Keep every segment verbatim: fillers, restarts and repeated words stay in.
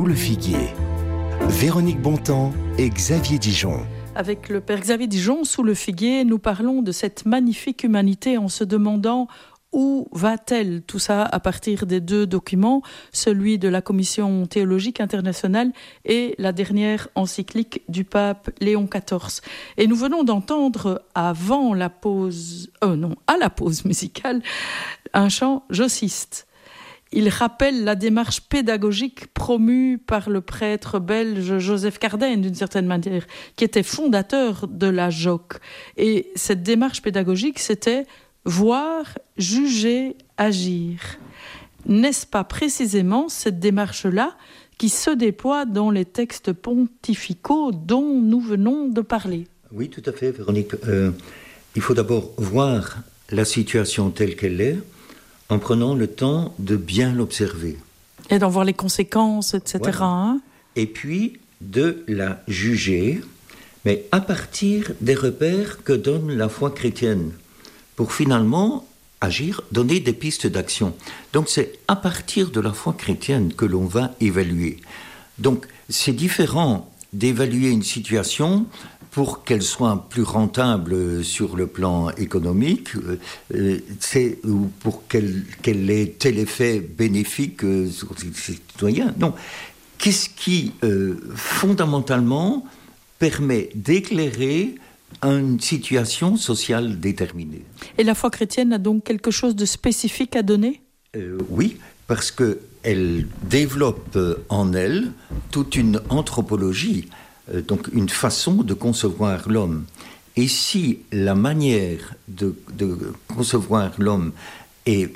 Sous le figuier, Véronique Bontemps et Xavier Dijon. Avec le père Xavier Dijon, sous le figuier, nous parlons de cette magnifique humanité en se demandant où va-t-elle ? Tout ça à partir des deux documents, celui de la Commission théologique internationale et la dernière encyclique du pape Léon quatorze. Et nous venons d'entendre avant la pause, euh non, à la pause musicale, un chant jossiste. Il rappelle la démarche pédagogique promue par le prêtre belge Joseph Cardijn, d'une certaine manière, qui était fondateur de la J O C. Et cette démarche pédagogique, c'était voir, juger, agir. N'est-ce pas précisément cette démarche-là qui se déploie dans les textes pontificaux dont nous venons de parler ? Oui, tout à fait, Véronique. Euh, il faut d'abord voir la situation telle qu'elle est, en prenant le temps de bien l'observer. Et d'en voir les conséquences, et cetera. Voilà. Hein ? Et puis de la juger, mais à partir des repères que donne la foi chrétienne, pour finalement agir, donner des pistes d'action. Donc c'est à partir de la foi chrétienne que l'on va évaluer. Donc c'est différent d'évaluer une situation pour qu'elle soit plus rentable sur le plan économique, euh, c'est, ou pour qu'elle, qu'elle ait tel effet bénéfique euh, sur les citoyens. Non. Qu'est-ce qui, euh, fondamentalement, permet d'éclairer une situation sociale déterminée ? Et la foi chrétienne a donc quelque chose de spécifique à donner ? euh, Oui, parce qu'elle développe en elle toute une anthropologie, donc une façon de concevoir l'homme. Et si la manière de, de concevoir l'homme est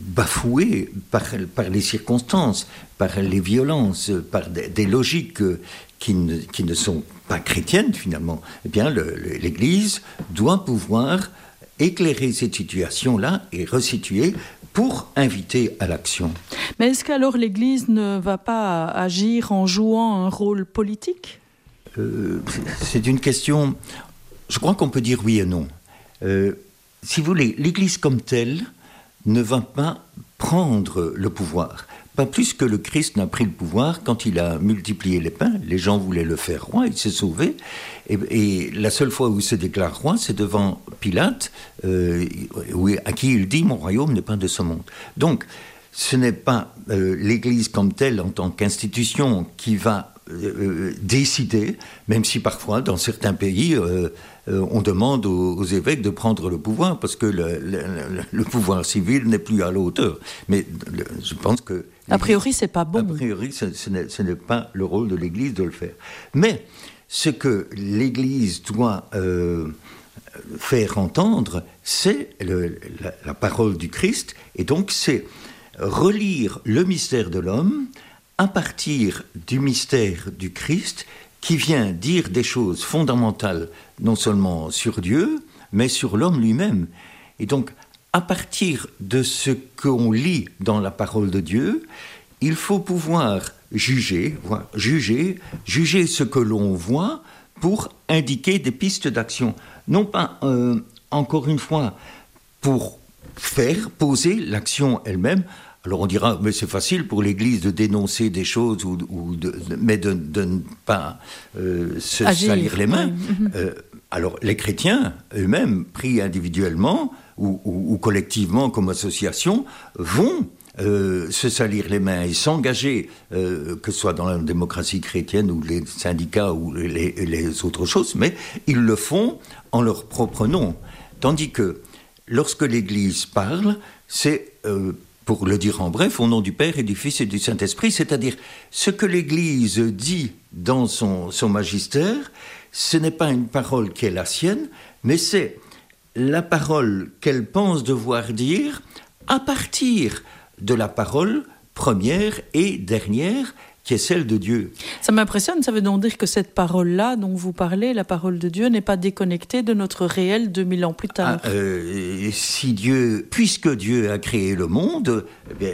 bafouée par, par les circonstances, par les violences, par des, des logiques qui ne, qui ne sont pas chrétiennes finalement, eh bien le, le, l'Église doit pouvoir éclairer cette situation-là et resituer pour inviter à l'action. Mais est-ce qu'alors l'Église ne va pas agir en jouant un rôle politique ? Euh, c'est une question, je crois qu'on peut dire oui et non. Euh, si vous voulez, l'Église comme telle ne va pas prendre le pouvoir. Pas plus que le Christ n'a pris le pouvoir quand il a multiplié les pains. Les gens voulaient le faire roi, il s'est sauvé. Et, et la seule fois où il se déclare roi, c'est devant Pilate, euh, où, à qui il dit « Mon royaume n'est pas de ce monde ». Donc, ce n'est pas euh, l'Église comme telle, en tant qu'institution, qui va Euh, décider, même si parfois dans certains pays euh, euh, on demande aux, aux évêques de prendre le pouvoir parce que le, le, le pouvoir civil n'est plus à la hauteur. Mais le, je pense que a priori c'est pas bon. A priori ce, ce, n'est, ce n'est pas le rôle de l'Église de le faire. Mais ce que l'Église doit euh, faire entendre, c'est le, la, la parole du Christ, et donc c'est relire le mystère de l'homme à partir du mystère du Christ, qui vient dire des choses fondamentales, non seulement sur Dieu, mais sur l'homme lui-même. Et donc, à partir de ce qu'on lit dans la parole de Dieu, il faut pouvoir juger, voir, juger, juger ce que l'on voit pour indiquer des pistes d'action. Non pas, euh, encore une fois, pour faire, poser l'action elle-même. Alors on dira, mais c'est facile pour l'Église de dénoncer des choses, ou, ou de, mais de, de ne pas euh, se Agir, salir les mains. Oui. Euh, alors les chrétiens eux-mêmes, pris individuellement ou, ou, ou collectivement comme association, vont euh, se salir les mains et s'engager, euh, que ce soit dans la démocratie chrétienne ou les syndicats ou les, les autres choses, mais ils le font en leur propre nom. Tandis que lorsque l'Église parle, c'est... Euh, pour le dire en bref, au nom du Père et du Fils et du Saint-Esprit, c'est-à-dire ce que l'Église dit dans son, son magistère, ce n'est pas une parole qui est la sienne, mais c'est la parole qu'elle pense devoir dire à partir de la parole première et dernière qui est celle de Dieu. Ça m'impressionne, ça veut donc dire que cette parole-là dont vous parlez, la parole de Dieu, n'est pas déconnectée de notre réel deux mille ans plus tard. Ah, euh, si Dieu, puisque Dieu a créé le monde, eh bien,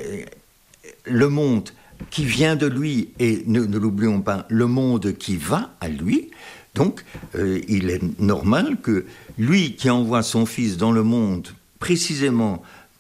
le monde qui vient de lui, et ne, ne l'oublions pas, le monde qui va à lui, donc euh, il est normal que lui qui envoie son Fils dans le monde précisément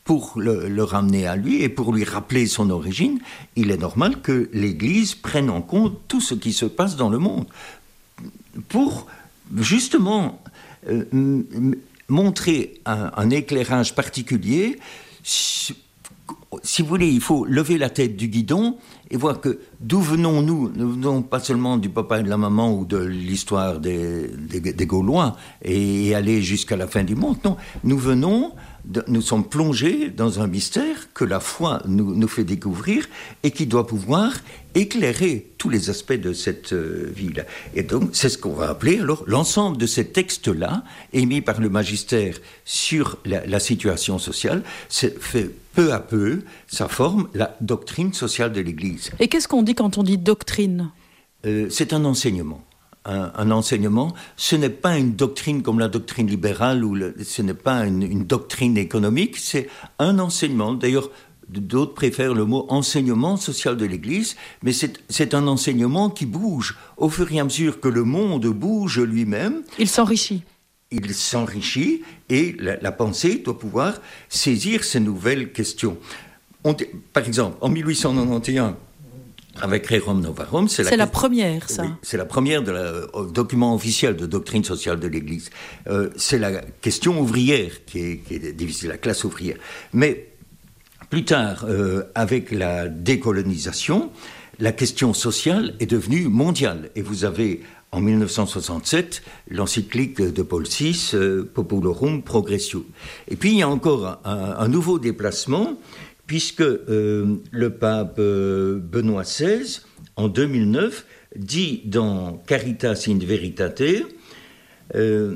pour le, le ramener à lui et pour lui rappeler son origine, il est normal que l'Église prenne en compte tout ce qui se passe dans le monde pour justement euh, m- montrer un, un éclairage particulier. Si, si vous voulez, il faut lever la tête du guidon et voir que d'où venons-nous ? Nous venons pas seulement du papa et de la maman ou de l'histoire des, des, des Gaulois et aller jusqu'à la fin du monde. Non, nous venons... De, nous sommes plongés dans un mystère que la foi nous, nous fait découvrir et qui doit pouvoir éclairer tous les aspects de cette euh, vie-là. Et donc, c'est ce qu'on va appeler, alors, l'ensemble de ces textes-là, émis par le magistère sur la, la situation sociale, c'est fait peu à peu, ça forme la doctrine sociale de l'Église. Et qu'est-ce qu'on dit quand on dit doctrine ? euh, C'est un enseignement. Un, un enseignement, ce n'est pas une doctrine comme la doctrine libérale ou le, ce n'est pas une, une doctrine économique, c'est un enseignement. D'ailleurs, d'autres préfèrent le mot enseignement social de l'Église, mais c'est, c'est un enseignement qui bouge au fur et à mesure que le monde bouge lui-même. Il s'enrichit. Il s'enrichit et la, la pensée doit pouvoir saisir ces nouvelles questions. On, par exemple, en mille huit cent quatre-vingt-onze, avec Rerum Novarum, c'est, c'est la, la première, ça. Oui, c'est la première de la, euh, document officiel de doctrine sociale de l'Église. Euh, c'est la question ouvrière qui est, qui est difficile, la classe ouvrière. Mais plus tard, euh, avec la décolonisation, la question sociale est devenue mondiale. Et vous avez, en dix-neuf cent soixante-sept, l'encyclique de Paul six, euh, Populorum Progressio. Et puis, il y a encore un, un nouveau déplacement, puisque euh, le pape euh, Benoît seize, en deux mille neuf, dit dans Caritas in Veritate, euh,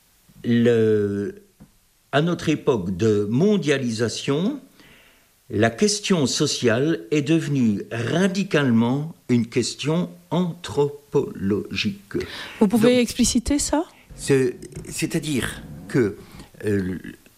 le, à notre époque de mondialisation, la question sociale est devenue radicalement une question anthropologique. Vous pouvez Donc, expliciter ça ? c'est, C'est-à-dire que... Euh,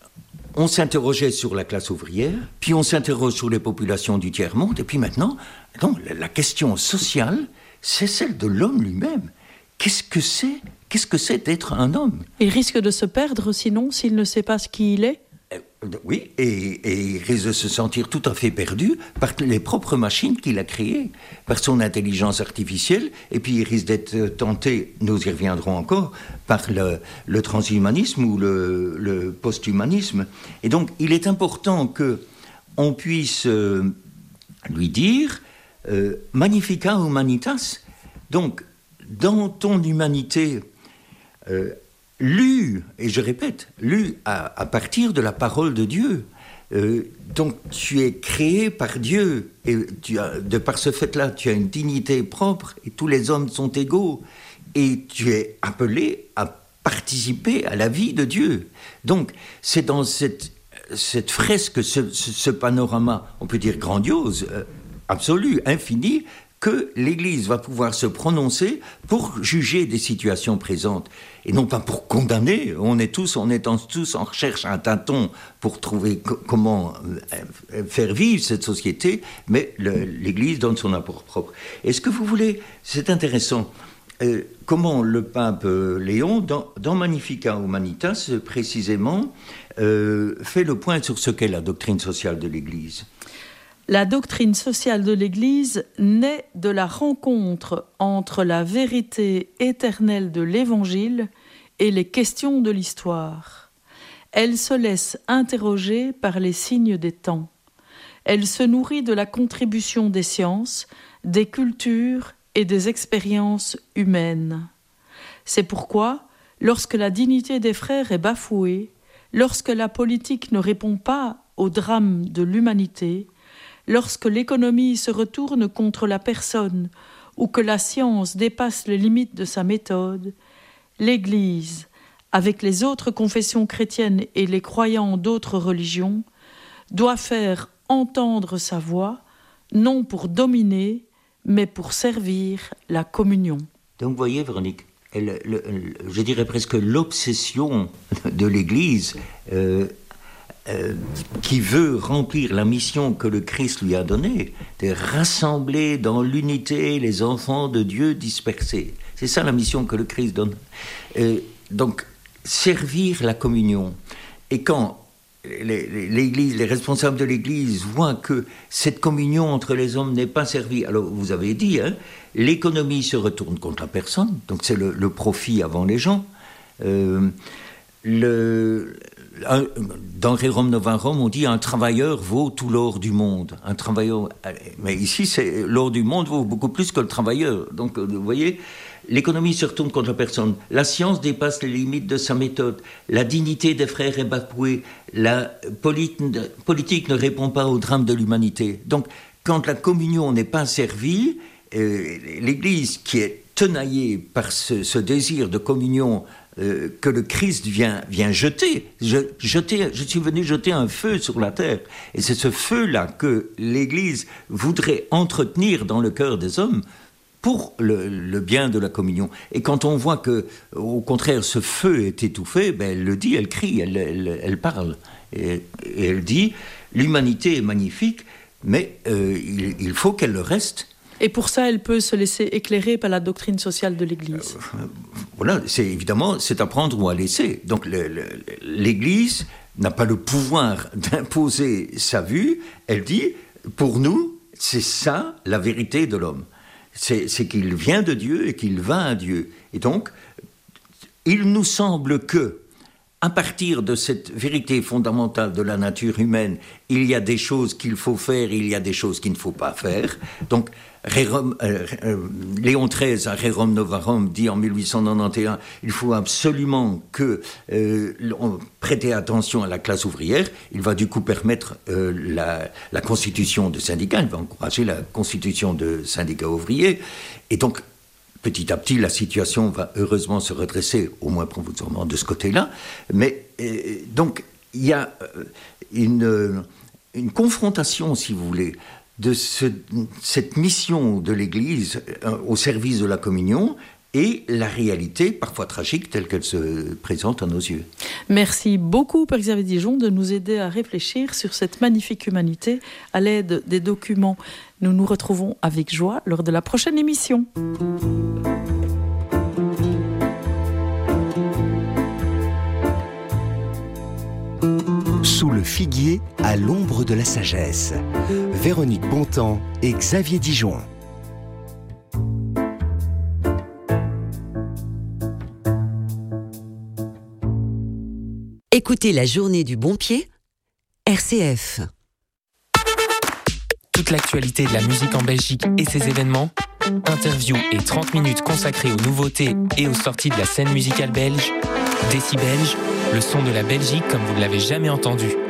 on s'interrogeait sur la classe ouvrière, puis on s'interroge sur les populations du tiers-monde, et puis maintenant, non, la question sociale, c'est celle de l'homme lui-même. Qu'est-ce que c'est ? Qu'est-ce que c'est d'être un homme ? Il risque de se perdre, sinon, s'il ne sait pas ce qui il est ? Oui, et, et il risque de se sentir tout à fait perdu par les propres machines qu'il a créées, par son intelligence artificielle, et puis il risque d'être tenté, nous y reviendrons encore, par le, le transhumanisme ou le, le post-humanisme. Et donc, il est important qu'on puisse euh, lui dire euh, « Magnifica humanitas ». Donc, dans ton humanité, euh, lu, et je répète, lu à, à partir de la parole de Dieu. Euh, donc tu es créé par Dieu, et tu as, de par ce fait-là, tu as une dignité propre, et tous les hommes sont égaux, et tu es appelé à participer à la vie de Dieu. Donc c'est dans cette, cette fresque, ce, ce, ce panorama, on peut dire grandiose, euh, absolu, infini, que l'Église va pouvoir se prononcer pour juger des situations présentes, et non pas pour condamner. On est tous, on est en, tous en recherche un tâton pour trouver co- comment euh, faire vivre cette société, mais le, l'Église donne son apport propre. Est-ce que vous voulez, c'est intéressant, euh, comment le pape euh, Léon, dans, dans Magnifica Humanitas, précisément, euh, fait le point sur ce qu'est la doctrine sociale de l'Église. La doctrine sociale de l'Église naît de la rencontre entre la vérité éternelle de l'Évangile et les questions de l'histoire. Elle se laisse interroger par les signes des temps. Elle se nourrit de la contribution des sciences, des cultures et des expériences humaines. C'est pourquoi, lorsque la dignité des frères est bafouée, lorsque la politique ne répond pas au drame de l'humanité, lorsque l'économie se retourne contre la personne ou que la science dépasse les limites de sa méthode, l'Église, avec les autres confessions chrétiennes et les croyants d'autres religions, doit faire entendre sa voix, non pour dominer, mais pour servir la communion. Donc vous voyez, Véronique, le, le, le, je dirais presque l'obsession de l'Église euh, Euh, qui veut remplir la mission que le Christ lui a donnée, de rassembler dans l'unité les enfants de Dieu dispersés. C'est ça la mission que le Christ donne. Euh, donc, servir la communion. Et quand les, l'Église, les responsables de l'Église voient que cette communion entre les hommes n'est pas servie. Alors, vous avez dit, hein, l'économie se retourne contre la personne, donc c'est le, le profit avant les gens. Euh, le, un, dans Rerum Novarum, on dit un travailleur vaut tout l'or du monde. Un travailleur, mais ici, c'est, l'or du monde vaut beaucoup plus que le travailleur. Donc, vous voyez, l'économie se retourne contre la personne. La science dépasse les limites de sa méthode. La dignité des frères est bafouée. La polit- politique ne répond pas au drame de l'humanité. Donc, quand la communion n'est pas servie, euh, l'Église qui est tenaillée par ce, ce désir de communion euh, que le Christ vient, vient jeter, je, jeter, je suis venu jeter un feu sur la terre. Et c'est ce feu-là que l'Église voudrait entretenir dans le cœur des hommes pour le, le bien de la communion. Et quand on voit que, au contraire, ce feu est étouffé, ben elle le dit, elle crie, elle, elle, elle parle. Et, et elle dit, l'humanité est magnifique, mais euh, il, il faut qu'elle le reste. Et pour ça, elle peut se laisser éclairer par la doctrine sociale de l'Église. Euh, voilà, c'est évidemment, c'est à prendre ou à laisser. Donc le, le, l'Église n'a pas le pouvoir d'imposer sa vue. Elle dit, pour nous, c'est ça la vérité de l'homme. C'est, c'est qu'il vient de Dieu et qu'il va à Dieu. Et donc, il nous semble que, à partir de cette vérité fondamentale de la nature humaine, il y a des choses qu'il faut faire, il y a des choses qu'il ne faut pas faire. Donc, Rerum, euh, euh, Léon treize, à Rerum Novarum, dit en dix-huit cent quatre-vingt-onze, il faut absolument que euh, on prêter attention à la classe ouvrière. Il va du coup permettre euh, la, la constitution de syndicats, il va encourager la constitution de syndicats ouvriers. Et donc, petit à petit, la situation va heureusement se redresser, au moins provisoirement de ce côté-là. Mais euh, donc, il y a euh, une, une confrontation, si vous voulez, de ce, cette mission de l'Église euh, au service de la communion et la réalité, parfois tragique, telle qu'elle se présente à nos yeux. Merci beaucoup, Père Xavier Dijon, de nous aider à réfléchir sur cette magnifique humanité à l'aide des documents. Nous nous retrouvons avec joie lors de la prochaine émission. Sous le figuier, à l'ombre de la sagesse. Véronique Bontemps et Xavier Dijon. Écoutez la journée du bon pied, R C F. Toute l'actualité de la musique en Belgique et ses événements, interviews et trente minutes consacrées aux nouveautés et aux sorties de la scène musicale belge. Décibelge, le son de la Belgique comme vous ne l'avez jamais entendu.